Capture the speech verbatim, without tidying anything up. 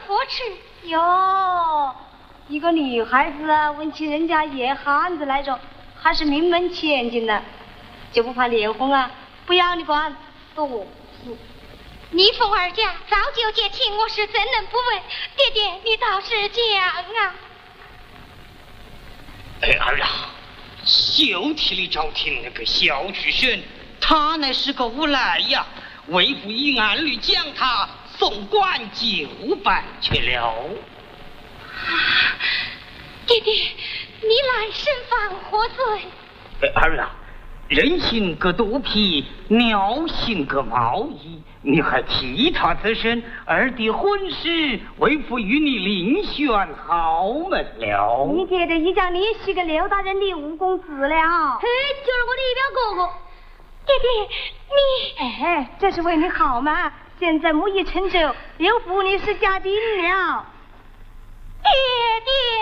扶持。 哟，一个女孩子啊，问起人家野汉子来着，还是名门千金呢，就不怕脸红啊？不要你管，多事。 你凤儿家早就结亲，我是怎能不问？爹爹，你倒是讲啊！ 哎儿啊，休替你找听那个小巨生，他乃是个无赖呀，为父以按律将他送官就办去了。 啊，爹爹，你来审犯何罪？ 哎儿啊，人性格多皮，鸟性格毛衣，你还替他此身，儿的婚事为父与你另选好门了。 你爹爹已将你是个刘大人的五公子了。 嘿，就是我的一表哥哥。爹爹，你哎，这是为你好嘛。现在木已成舟，刘父你是家丁了。 爹爹。